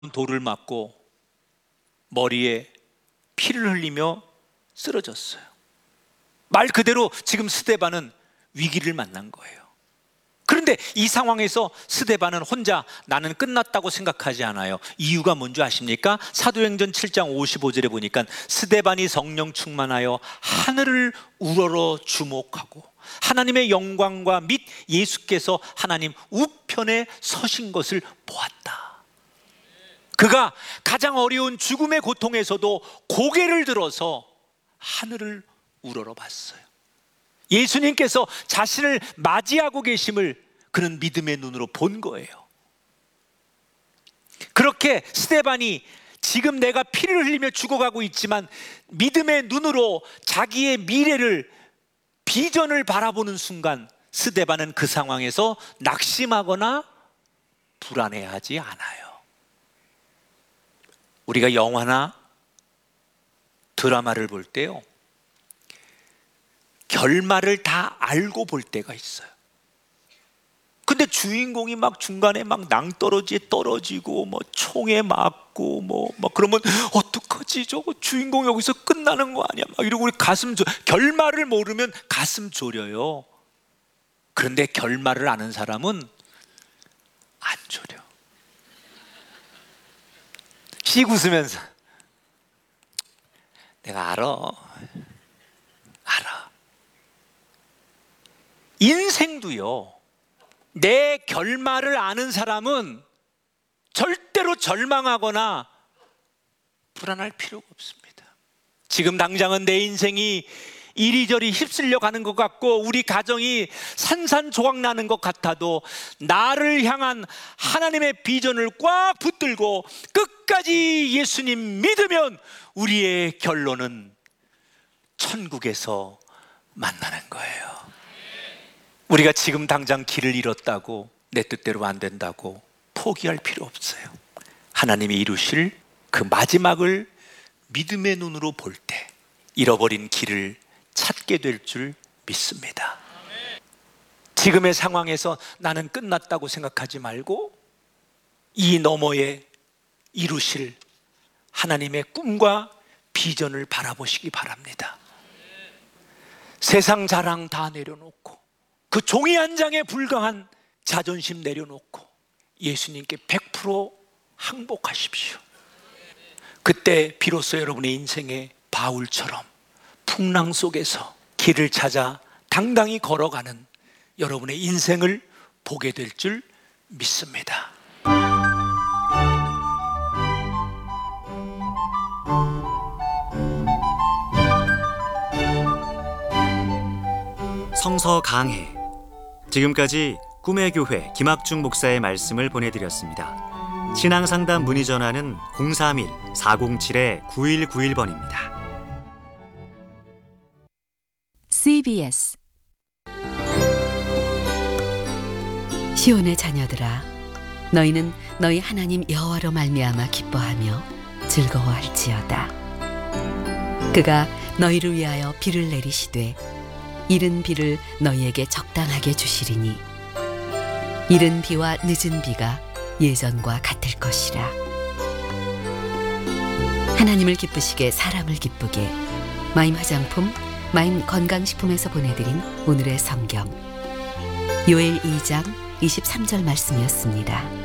돌을 맞고 머리에 피를 흘리며 쓰러졌어요. 말 그대로 지금 스데반은 위기를 만난 거예요. 그런데 이 상황에서 스데반은 혼자 나는 끝났다고 생각하지 않아요. 이유가 뭔지 아십니까? 사도행전 7장 55절에 보니까 스데반이 성령 충만하여 하늘을 우러러 주목하고 하나님의 영광과 및 예수께서 하나님 우편에 서신 것을 보았다. 그가 가장 어려운 죽음의 고통에서도 고개를 들어서 하늘을 우러러 봤어요. 예수님께서 자신을 맞이하고 계심을 그는 믿음의 눈으로 본 거예요. 그렇게 스데반이 지금 내가 피를 흘리며 죽어가고 있지만 믿음의 눈으로 자기의 미래를, 비전을 바라보는 순간 스데반은 그 상황에서 낙심하거나 불안해하지 않아요. 우리가 영화나 드라마를 볼 때요, 결말을 다 알고 볼 때가 있어요. 근데 주인공이 막 중간에 막 낭떠러지에 떨어지고 뭐 총에 맞고 막 그러면 어떡하지, 저거 주인공 여기서 끝나는 거 아니야, 막 이러고 우리 결말을 모르면 가슴 졸여요. 그런데 결말을 아는 사람은 안 졸여. 씩 웃으면서 내가 알아. 인생도요, 내 결말을 아는 사람은 절대로 절망하거나 불안할 필요가 없습니다. 지금 당장은 내 인생이 이리저리 휩쓸려 가는 것 같고 우리 가정이 산산조각 나는 것 같아도 나를 향한 하나님의 비전을 꽉 붙들고 끝까지 예수님 믿으면 우리의 결론은 천국에서 만나는 거예요. 우리가 지금 당장 길을 잃었다고 내 뜻대로 안 된다고 포기할 필요 없어요. 하나님이 이루실 그 마지막을 믿음의 눈으로 볼 때 잃어버린 길을 찾게 될 줄 믿습니다. 지금의 상황에서 나는 끝났다고 생각하지 말고 이 너머에 이루실 하나님의 꿈과 비전을 바라보시기 바랍니다. 세상 자랑 다 내려놓고 그 종이 한 장에 불과한 자존심 내려놓고 예수님께 100% 항복하십시오. 그때 비로소 여러분의 인생의 바울처럼 풍랑 속에서 길을 찾아 당당히 걸어가는 여러분의 인생을 보게 될 줄 믿습니다. 성서 강해. 지금까지 꿈의 교회 김학중 목사의 말씀을 보내드렸습니다. 신앙상담 문의 전화는 031-407-9191번입니다. CBS 시온의 자녀들아, 너희는 너희 하나님 여호와로 말미암아 기뻐하며 즐거워할지어다. 그가 너희를 위하여 비를 내리시되 이른 비를 너희에게 적당하게 주시리니 이른 비와 늦은 비가 예전과 같을 것이라. 하나님을 기쁘시게 사람을 기쁘게, 마임 화장품, 마임 건강식품에서 보내드린 오늘의 성경 요엘 2장 23절 말씀이었습니다.